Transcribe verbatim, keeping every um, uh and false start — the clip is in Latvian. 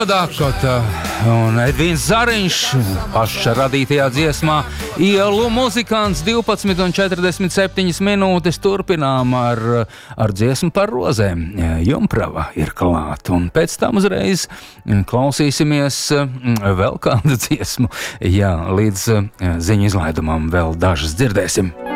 Dakota un Edvīns Zariņš paša radītajā dziesmā Ielu muzikants. Divpadsmit un četrdesmit septiņas minūtes turpinām ar, ar dziesmu par rozēm. Jumprava ir klāt, un pēc tam uzreiz klausīsimies vēl kādu dziesmu. Jā, līdz ziņu izlaidumam vēl dažas dzirdēsim.